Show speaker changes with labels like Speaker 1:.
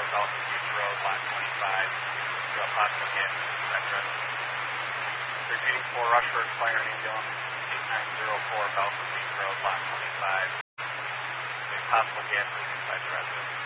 Speaker 1: South Beach Road, lot 25, to a possible gas address. Repeating 4 Rushford Fire and Ambulance, 8904 South Beach Road, lot 25, to a possible gas address.